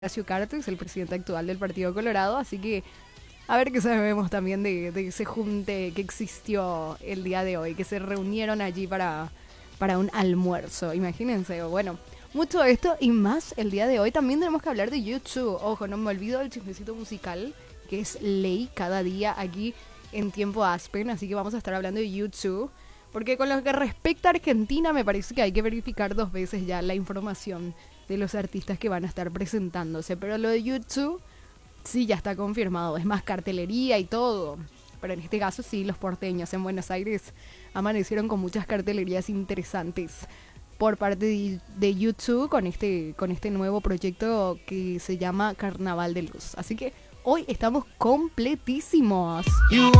Horacio Cartes, el presidente actual del Partido Colorado, así que a ver qué sabemos también de ese junte que existió el día de hoy, que se reunieron allí para un almuerzo, imagínense, bueno, mucho de esto y más el día de hoy. También tenemos que hablar de YouTube, ojo, no me olvido del chismecito musical, que es ley cada día aquí en Tiempo Aspen, así que vamos a estar hablando de YouTube. Porque con lo que respecta a Argentina me parece que hay que verificar dos veces ya la información de los artistas que van a estar presentándose. Pero lo de YouTube sí ya está confirmado, es más cartelería y todo. Pero en este caso sí, los porteños en Buenos Aires amanecieron con muchas cartelerías interesantes por parte de YouTube con este nuevo proyecto que se llama Carnaval de Luz. Así que hoy estamos completísimos.